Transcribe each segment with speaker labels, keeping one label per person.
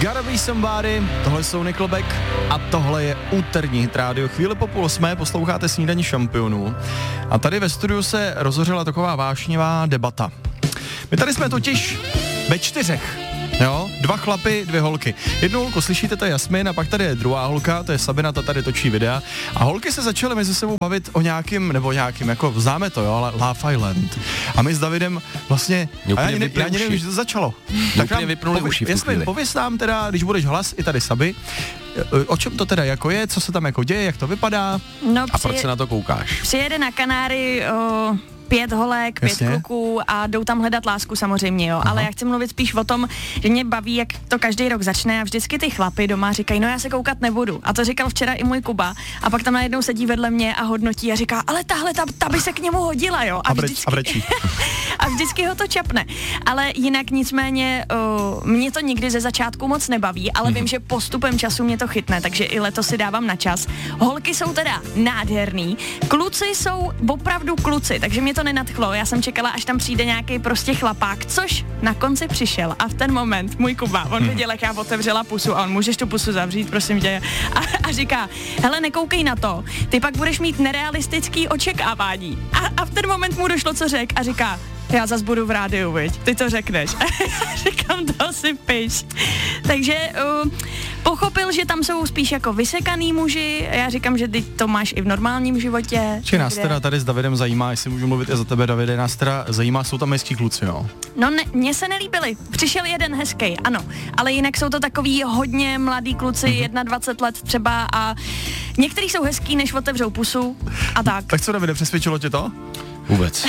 Speaker 1: Gotta Be Somebody, tohle jsou Nickelback a tohle je úterní Hit Radio. Chvíli po 7:30 posloucháte Snídaní šampionů a tady ve studiu se rozhořela taková vášnivá debata. My tady jsme totiž ve 4. Jo, 2 chlapy, 2 holky. Jednu holku slyšíte, to je Jasmin, a pak tady je druhá holka, to je Sabina, ta tady točí videa. A holky se začaly mezi sebou bavit o nějakým, jako známe to, jo, ale Love Island. A my s Davidem vlastně, já ani nevím, že to začalo. Tak nám Jasmin, pověs nám teda, když budeš hlas, i tady Sabi, o čem to teda jako je, co se tam jako děje, jak to vypadá,
Speaker 2: no,
Speaker 1: a proč se na to koukáš?
Speaker 2: Přijede na Kanáry 5 holek, 5 kluků a jdou tam hledat lásku samozřejmě, jo. Aha. Ale já chci mluvit spíš o tom, že mě baví, jak to každý rok začne a vždycky ty chlapy doma říkají, no já se koukat nebudu. A to říkal včera i můj Kuba. A pak tam najednou sedí vedle mě a hodnotí a říká, ale tahle, ta by se k němu hodila, jo. A vždycky ho to čapne. Ale jinak nicméně mě to nikdy ze začátku moc nebaví, ale vím, že postupem času mě to chytne, takže i letos si dávám na čas. Holky jsou teda nádherný, kluci jsou opravdu kluci, takže mě to nenadchlo. Já jsem čekala, až tam přijde nějaký prostě chlapák, což na konci přišel a v ten moment můj Kuba, on viděl, jak já otevřela pusu a on, můžeš tu pusu zavřít, prosím tě. A říká, hele, nekoukej na to, ty pak budeš mít nerealistický očekávání. A v ten moment mu došlo, co řek a říká, já zas budu v rádiu, viď? Ty to řekneš. Říkám, to si piš. Takže pochopil, že tam jsou spíš jako vysekaný muži. Já říkám, že ty to máš i v normálním životě.
Speaker 1: Či nás teda tady s Davidem zajímá, jestli můžu mluvit i za tebe, Davide, nás teda zajímá, jsou tam hezký kluci, jo?
Speaker 2: No ne, mně se nelíbili. Přišel jeden hezký, ano. Ale jinak jsou to takový hodně mladý kluci, 21 let třeba a některý jsou hezký, než otevřou pusu a tak.
Speaker 1: Tak co, Davide, přesvědčilo tě to?
Speaker 3: Vůbec.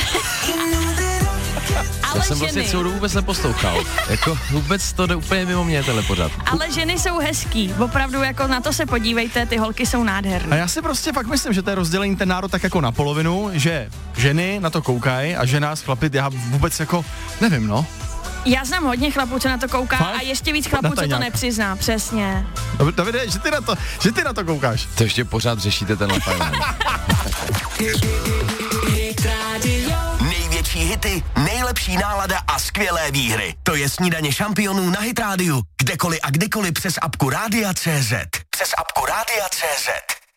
Speaker 2: Ale
Speaker 3: já jsem vlastně celou dobu vůbec neposlouchal. Jako vůbec to jde úplně mimo mě, tenhle pořad.
Speaker 2: Ale ženy jsou hezký. Opravdu jako na to se podívejte, ty holky jsou nádherné.
Speaker 1: A já si prostě fakt myslím, že to je rozdělení ten národ tak jako na polovinu, že ženy na to koukají a že nás chlapit, já vůbec jako nevím, no.
Speaker 2: Já znám hodně chlapů, co na to kouká a ještě víc chlapů, co to nepřizná, přesně.
Speaker 1: Davide, že ty na to koukáš.
Speaker 3: To ještě pořád řešíte tenhle fajn.
Speaker 4: Největší hity, nejlepší nálada a skvělé výhry. To je Snídaně šampionů na Hit Radio. Kdekoliv a kdykoliv přes apku Rádia.cz. Přes apku Rádia.cz.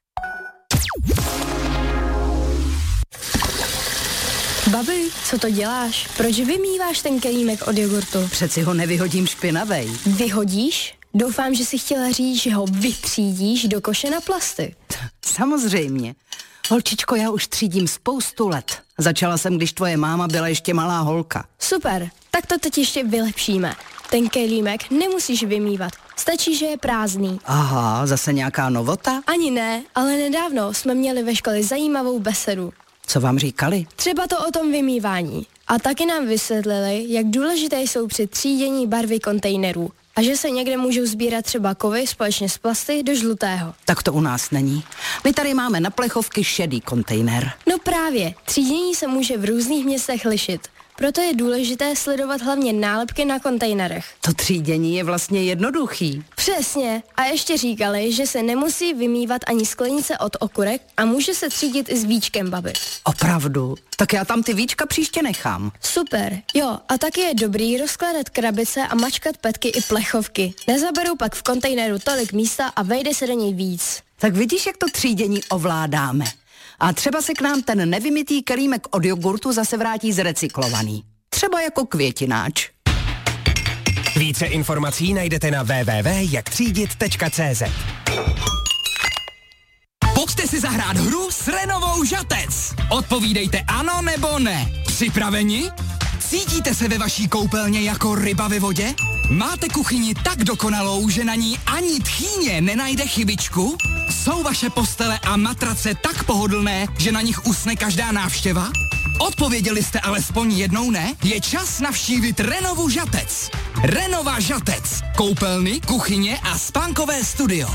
Speaker 5: Babi, co to děláš? Proč vymýváš ten kelímek od jogurtu?
Speaker 6: Přeci ho nevyhodím špinavej.
Speaker 5: Vyhodíš? Doufám, že si chtěla říct, že ho vytřídíš do koše na plasty.
Speaker 6: Samozřejmě. Holčičko, já už třídím spoustu let. Začala jsem, když tvoje máma byla ještě malá holka.
Speaker 5: Super, tak to teď ještě vylepšíme. Ten kelímek nemusíš vymývat, stačí, že je prázdný.
Speaker 6: Aha, zase nějaká novota?
Speaker 5: Ani ne, ale nedávno jsme měli ve škole zajímavou besedu.
Speaker 6: Co vám říkali?
Speaker 5: Třeba to o tom vymývání. A taky nám vysvětlili, jak důležité jsou při třídění barvy kontejnerů. A že se někde můžou sbírat třeba kovy společně s plasty do žlutého.
Speaker 6: Tak to u nás není. My tady máme na plechovky šedý kontejner.
Speaker 5: No právě, třídění se může v různých městech lišit. Proto je důležité sledovat hlavně nálepky na kontejnerech.
Speaker 6: To třídění je vlastně jednoduchý.
Speaker 5: Přesně. A ještě říkali, že se nemusí vymývat ani sklenice od okurek a může se třídit i s víčkem, babi.
Speaker 6: Opravdu? Tak já tam ty víčka příště nechám.
Speaker 5: Super. Jo, a taky je dobrý rozkládat krabice a mačkat petky i plechovky. Nezaberou pak v kontejneru tolik místa a vejde se do něj víc.
Speaker 6: Tak vidíš, jak to třídění ovládáme. A třeba se k nám ten nevymytý kelímek od jogurtu zase vrátí zrecyklovaný. Třeba jako květináč.
Speaker 4: Více informací najdete na www.jaktřídit.cz.
Speaker 7: Pojďte si zahrát hru s Renovou Žatec. Odpovídejte ano nebo ne. Připraveni? Cítíte se ve vaší koupelně jako ryba ve vodě? Máte kuchyni tak dokonalou, že na ní ani tchýně nenajde chybičku? Jsou vaše postele a matrace tak pohodlné, že na nich usne každá návštěva? Odpověděli jste alespoň jednou ne? Je čas navštívit Renovu Žatec. Renova Žatec. Koupelny, kuchyně a spánkové studio.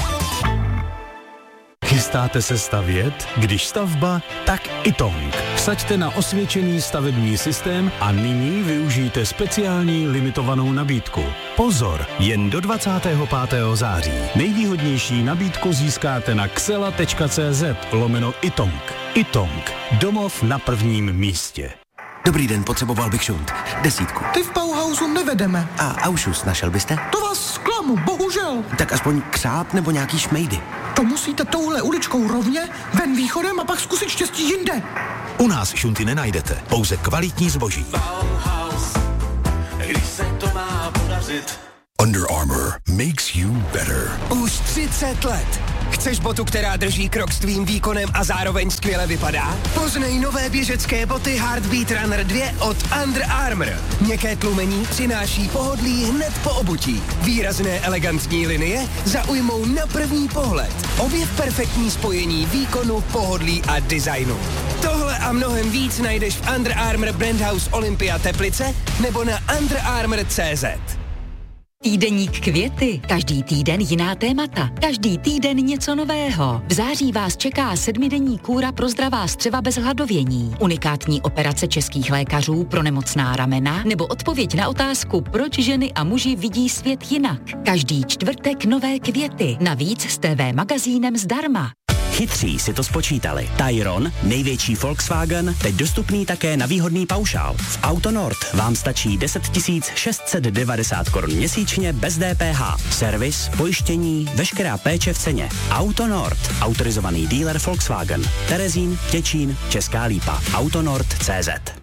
Speaker 8: Chystáte se stavět? Když stavba, tak Itong. Vsaďte na osvědčený stavební systém a nyní využijte speciální limitovanou nabídku. Pozor, jen do 25. září. Nejvýhodnější nabídku získáte na xela.cz/Itong. Itong. Domov na prvním místě.
Speaker 4: Dobrý den, potřeboval bych šunt. 10.
Speaker 9: Ty v Bauhausu nevedeme.
Speaker 4: A Aušus našel byste?
Speaker 9: To vás zklamu. nedosáhnu, bohužel.
Speaker 4: Tak aspoň křáp nebo nějaký šmejdy.
Speaker 9: To musíte touhle uličkou rovně, ven východem a pak zkusit štěstí jinde.
Speaker 10: U nás šunty nenajdete, pouze kvalitní zboží.
Speaker 11: Když se to má podařit.
Speaker 10: Under Armour makes you better.
Speaker 12: Už 30 let. Chceš botu, která drží krok s tvým výkonem a zároveň skvěle vypadá? Poznej nové běžecké boty Heartbeat Runner 2 od Under Armour. Měkké tlumení přináší pohodlí hned po obutí. Výrazné elegantní linie zaujmou na první pohled. Objev perfektní spojení výkonu, pohodlí a designu. Tohle a mnohem víc najdeš v Under Armour Brand House Olympia Teplice nebo na underarmour.cz.
Speaker 13: Týdeník Květy. Každý týden jiná témata. Každý týden něco nového. V září vás čeká 7denní kůra pro zdravá střeva bez hladovění. Unikátní operace českých lékařů pro nemocná ramena nebo odpověď na otázku, proč ženy a muži vidí svět jinak. Každý čtvrtek nové Květy. Navíc s TV magazínem zdarma.
Speaker 14: Chytří si to spočítali. Tayron, největší Volkswagen, teď dostupný také na výhodný paušál. V Autonord vám stačí 10 690 korun měsíčně bez DPH. Servis, pojištění, veškerá péče v ceně. Autonord, autorizovaný dealer Volkswagen. Terezín, Těčín, Česká Lípa. Autonord.cz.